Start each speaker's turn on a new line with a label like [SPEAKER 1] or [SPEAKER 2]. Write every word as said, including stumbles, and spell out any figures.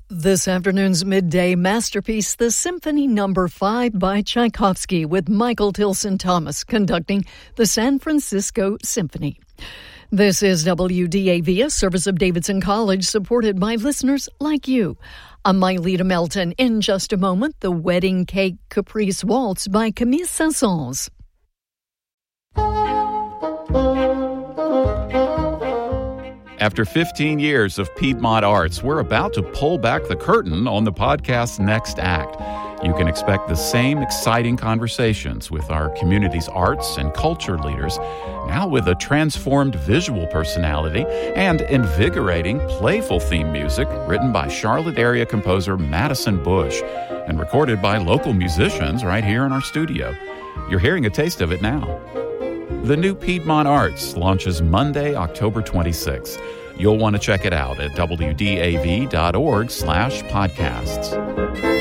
[SPEAKER 1] This afternoon's midday masterpiece, the Symphony Number five by Tchaikovsky, with Michael Tilson Thomas conducting the San Francisco Symphony. This is W D A V, a service of Davidson College, supported by listeners like you. I'm Myleta Melton. In just a moment, the Wedding Cake Caprice Waltz by Camille Saint-Saëns.
[SPEAKER 2] After fifteen years of Piedmont Arts, we're about to pull back the curtain on the podcast's next act. You can expect the same exciting conversations with our community's arts and culture leaders, now with a transformed visual personality and invigorating, playful theme music written by Charlotte area composer Madison Bush and recorded by local musicians right here in our studio. You're hearing a taste of it now. The new Piedmont Arts launches Monday, October twenty-sixth. You'll want to check it out at W D A V dot org slash podcasts.